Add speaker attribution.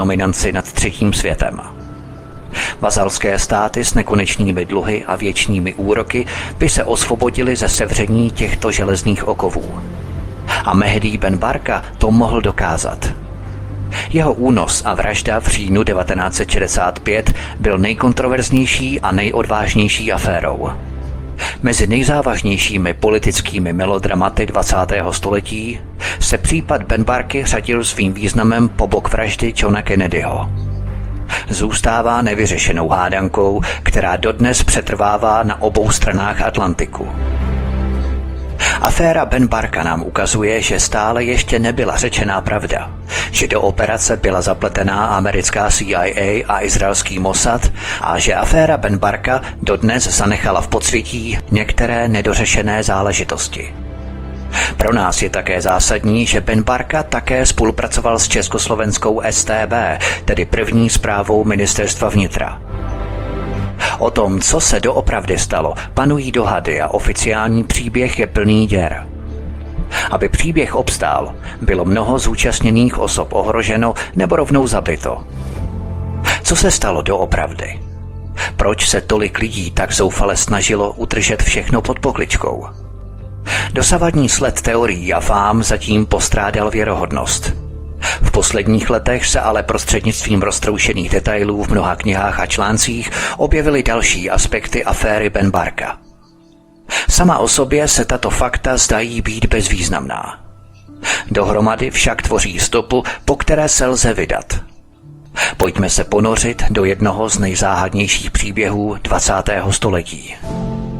Speaker 1: dominanci nad třetím světem. Vazalské státy s nekonečnými dluhy a věčnými úroky by se osvobodily ze sevření těchto železných okovů. A Mehdi Ben Barka to mohl dokázat. Jeho únos a vražda v říjnu 1965 byl nejkontroverznější a nejodvážnější aférou. Mezi nejzávažnějšími politickými melodramaty 20. století se případ Ben Barky řadil svým významem po bok vraždy Johna Kennedyho. Zůstává nevyřešenou hádankou, která dodnes přetrvává na obou stranách Atlantiku. Aféra Ben Barka nám ukazuje, že stále ještě nebyla řečená pravda, že do operace byla zapletená americká CIA a izraelský Mossad a že aféra Ben Barka dodnes zanechala v podsvětí některé nedořešené záležitosti. Pro nás je také zásadní, že Ben Barka také spolupracoval s československou StB, tedy první správou ministerstva vnitra. O tom, co se doopravdy stalo, panují dohady a oficiální příběh je plný děr. Aby příběh obstál, bylo mnoho zúčastněných osob ohroženo nebo rovnou zabito. Co se stalo doopravdy? Proč se tolik lidí tak zoufale snažilo udržet všechno pod pokličkou? Dosavadní sled teorií a fám zatím postrádal věrohodnost. V posledních letech se ale prostřednictvím roztroušených detailů v mnoha knihách a článcích objevily další aspekty aféry Ben Barka. Sama o sobě se tato fakta zdají být bezvýznamná. Dohromady však tvoří stopu, po které se lze vydat. Pojďme se ponořit do jednoho z nejzáhadnějších příběhů 20. století.